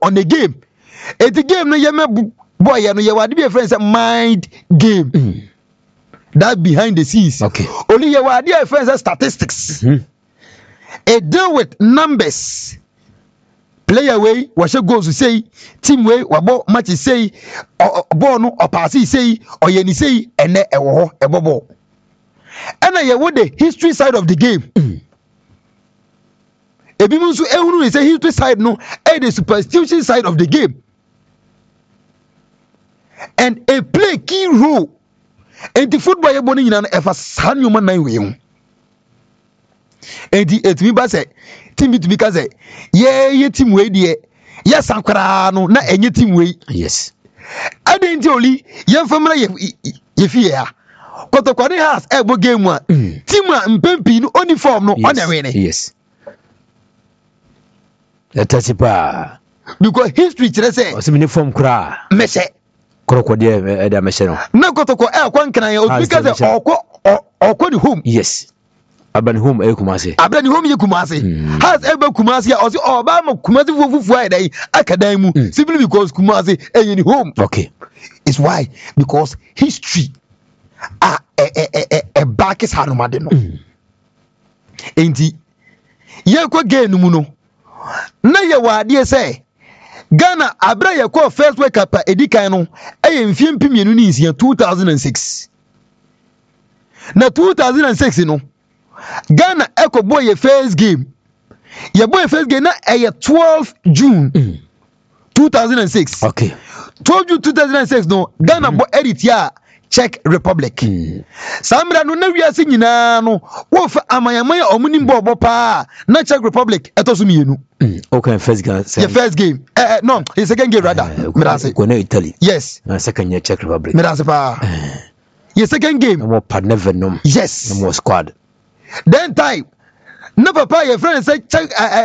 on the game. The game no yeme boy no ye wade be friends mind game. That behind the scenes. Okay. Only ye wade friends statistics. It deal with numbers. Player way washe goals to say team way wabo match say ball no or pass say or ye ni say ene ewo ebobo. And ye wo the history side of the game. Ebi munsu ehunu say history side no the superstition side of the game. And a play key role in the football ye boni nyina efa san yoma nan we hu. Enti etimi ba say team to because ye team we de yes ankara no na enye team we. Yes. Adenti oli ye famra ye fie ya. Kotokori has ebo game one. Team a mpempi no uniform no on the win. Yes. Let us pa because history tell say uniform kra meshe krokodie da meshe no. Na kotoko kwan kan ye because okọ the home. Yes. Abani home Kumasi. Abani home ye Kumasi. Has ever Kumasi or ba ma Kumasi fufu ai dai akadan mu simply because Kumasi in home. Okay. It's why because history a back is hanumade no. Enti ye kwa game mu no. Na ye wade say Ghana abra ye kwa first World Cup edikan no mfie mpimienu ni nsia 2006. Na 2006 no Ghana Echo boy your first game. Your boy first game na 12 June 2006. Okay. 12 June 2006 no Ghana boy edit ya Czech Republic. Samra no na wiase nyina no wo fa amayamaya omuni mbo pa na Czech Republic etoso mienu. Okay, first game. Your first game. No, his second game rather. Mirase. Kone Italy. Yes. Second year Czech Republic. Mirase pa. Your second game. No more partner venom. Yes. No more squad. Then time. No papa your friend say